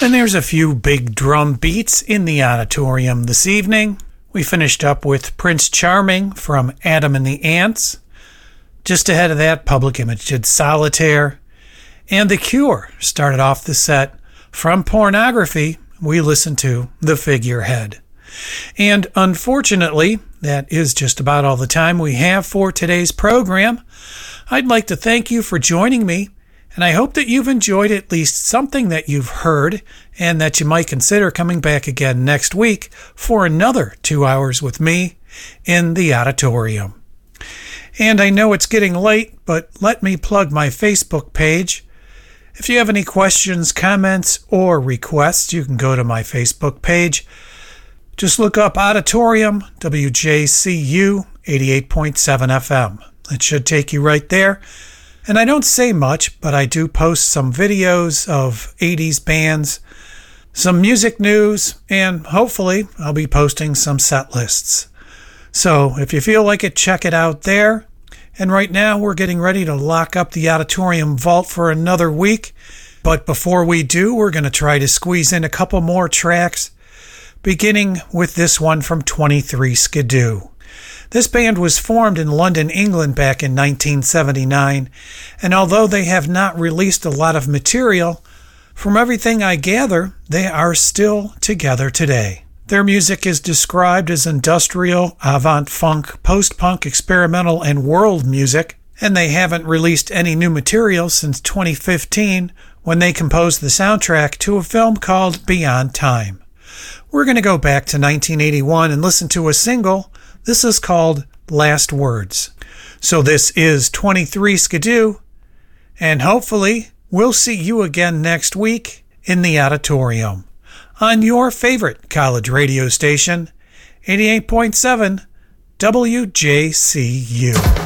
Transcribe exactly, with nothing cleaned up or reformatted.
And there's a few big drum beats in the auditorium this evening. We finished up with Prince Charming from Adam and the Ants. Just ahead of that, Public Image did Solitaire. And The Cure started off the set. From Pornography, we listened to The Figurehead. And unfortunately, that is just about all the time we have for today's program. I'd like to thank you for joining me, and I hope that you've enjoyed at least something that you've heard and that you might consider coming back again next week for another two hours with me in the auditorium. And I know it's getting late, but let me plug my Facebook page. If you have any questions, comments, or requests, you can go to my Facebook page. Just look up Auditorium W J C U eighty-eight point seven F M. It should take you right there. And I don't say much, but I do post some videos of eighties bands, some music news, and hopefully I'll be posting some set lists. So if you feel like it, check it out there. And right now we're getting ready to lock up the Auditorium Vault for another week. But before we do, we're going to try to squeeze in a couple more tracks, beginning with this one from twenty-three Skidoo. This band was formed in London, England back in nineteen seventy-nine, and although they have not released a lot of material, from everything I gather, they are still together today. Their music is described as industrial, avant-funk, post-punk, experimental, and world music, and they haven't released any new material since twenty fifteen, when they composed the soundtrack to a film called Beyond Time. We're going to go back to nineteen eighty-one and listen to a single. This is called Last Words. So this is twenty-three Skidoo, and hopefully we'll see you again next week in the auditorium on your favorite college radio station, eighty-eight point seven W J C U.